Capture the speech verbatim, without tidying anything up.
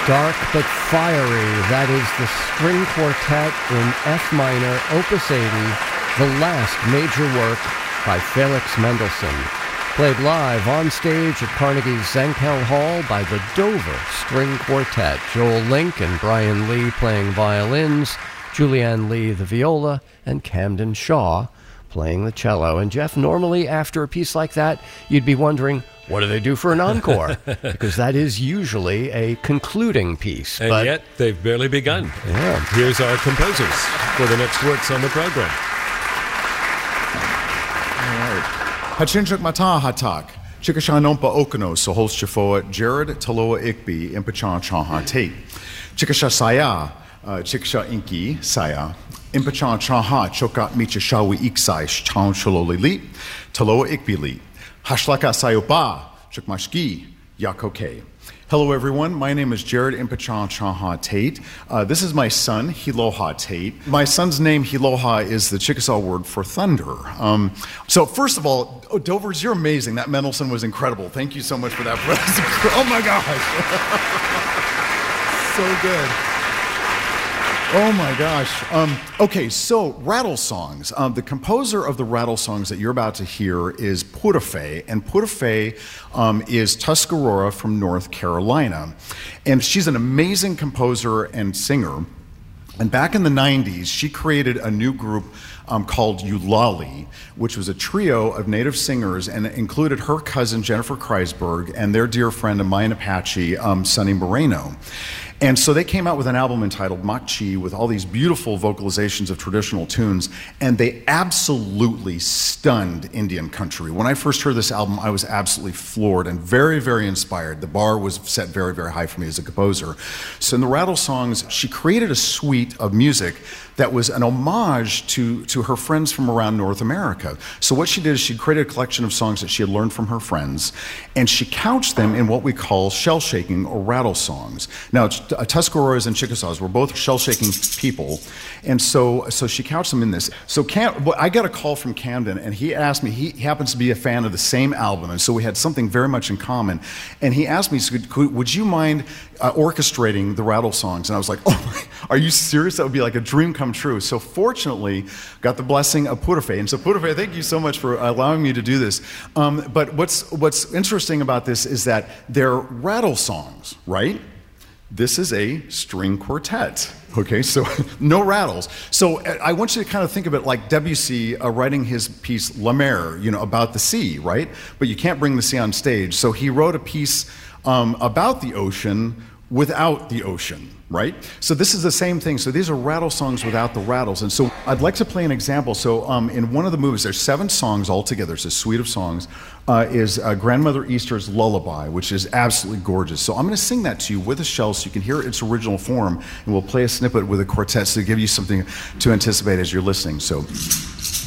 Dark but fiery, that is the string quartet in F minor, Opus eighty, the last major work by Felix Mendelssohn. Played live on stage at Carnegie's Zankel Hall by the Dover String Quartet. Joel Link and Brian Lee playing violins, Julianne Lee the viola, and Camden Shaw playing the cello. And Jeff, normally after a piece like that, you'd be wondering, what do they do for an encore? Because that is usually a concluding piece. And but, yet, they've barely begun. Yeah. Here's our composers for the next works on the program. Hachinchuk Mata Hatak, Chikashanompa Okano, Sohos Chafoa, Jared Taloa Ikbi, Impachan Chaha Tate, Chikasha Saya, Chikasha Inki, Saya, Impachan Chaha, Chokat Micha Shawi Iksai, Chan Shaloli Li, Taloa Ikbi Li. Hashlaka Sayopa, Chukmashki, Yakoke. Hello, everyone. My name is Jared Impachan Chaha Tate. Uh, this is my son, Hiloha Tate. My son's name, Hiloha, is the Chickasaw word for thunder. Um, so, first of all, oh, Dovers, you're amazing. That Mendelssohn was incredible. Thank you so much for that. Oh, my gosh. So good. Oh my gosh. Um, okay, so rattle songs. Um, the composer of the rattle songs that you're about to hear is Purafe, and Purafe um, is Tuscarora from North Carolina. And she's an amazing composer and singer. And back in the nineties, she created a new group um, called Eulalie, which was a trio of native singers and included her cousin Jennifer Kreisberg and their dear friend, a Mayan Apache, um, Sonny Moreno. And so they came out with an album entitled Machi with all these beautiful vocalizations of traditional tunes, and they absolutely stunned Indian country. When I first heard this album, I was absolutely floored and very, very inspired. The bar was set very, very high for me as a composer. So in the Rattle Songs, she created a suite of music that was an homage to, to her friends from around North America. So what she did is she created a collection of songs that she had learned from her friends, and she couched them in what we call shell-shaking or rattle songs. Now, uh, Tuscaroras and Chickasaws were both shell-shaking people, and so so she couched them in this. So Cam, I got a call from Camden, and he asked me, he happens to be a fan of the same album, and so we had something very much in common, and he asked me, would you mind uh, orchestrating the Rattle Songs? And I was like, oh my, are you serious? That would be like a dream come true. So fortunately, got the blessing of Purafe. And so Purafe, thank you so much for allowing me to do this. Um, but what's what's interesting about this is that they're rattle songs, right? This is a string quartet. Okay, so no rattles. So I want you to kind of think of it like Debussy uh, writing his piece La Mer, you know, about the sea, right? But you can't bring the sea on stage. So he wrote a piece um, about the ocean without the ocean, right? So this is the same thing. So these are rattle songs without the rattles. And so I'd like to play an example. So um, in one of the movies, there's seven songs altogether. It's a suite of songs. Uh, is uh, Grandmother Easter's Lullaby, which is absolutely gorgeous. So I'm going to sing that to you with a shell so you can hear its original form, and we'll play a snippet with a quartet to give you something to anticipate as you're listening. So.